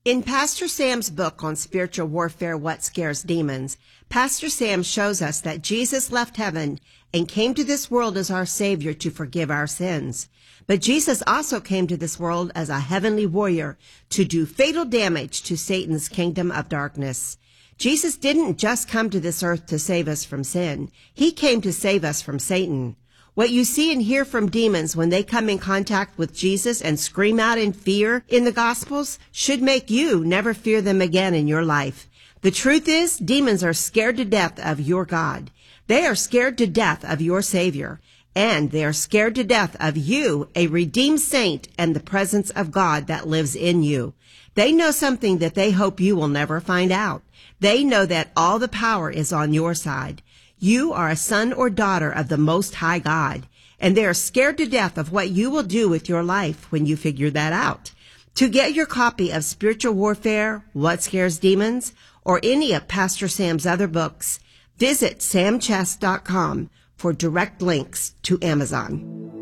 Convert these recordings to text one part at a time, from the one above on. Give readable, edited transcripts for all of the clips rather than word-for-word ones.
In Pastor Sam's book on spiritual warfare, What Scares Demons, Pastor Sam shows us that Jesus left heaven and came to this world as our Savior to forgive our sins. But Jesus also came to this world as a heavenly warrior to do fatal damage to Satan's kingdom of darkness. Jesus didn't just come to this earth to save us from sin. He came to save us from Satan. What you see and hear from demons when they come in contact with Jesus and scream out in fear in the Gospels should make you never fear them again in your life. The truth is, demons are scared to death of your God. They are scared to death of your Savior. And they are scared to death of you, a redeemed saint, and the presence of God that lives in you. They know something that they hope you will never find out. They know that all the power is on your side. You are a son or daughter of the Most High God, and they are scared to death of what you will do with your life when you figure that out. To get your copy of Spiritual Warfare, What Scares Demons, or any of Pastor Sam's other books, visit samchest.com for direct links to Amazon.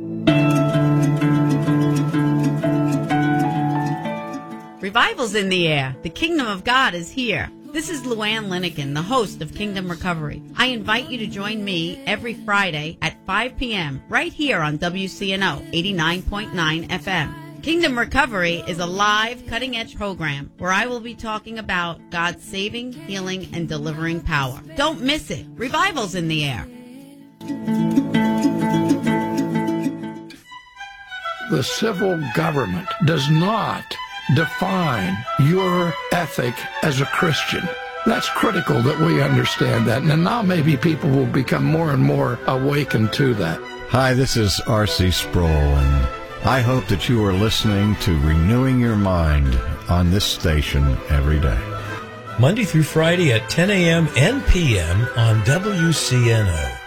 Revival's in the air. The kingdom of God is here. This is Luann Linigan, the host of Kingdom Recovery. I invite you to join me every Friday at 5 p.m. right here on WCNO 89.9 FM. Kingdom Recovery is a live, cutting-edge program where I will be talking about God's saving, healing, and delivering power. Don't miss it. Revival's in the air. The civil government does not define your ethic as a Christian. That's critical that we understand that. And now maybe people will become more and more awakened to that. Hi, this is R.C. Sproul, and I hope that you are listening to Renewing Your Mind on this station every day. Monday through Friday at 10 a.m. and p.m. on WCNO.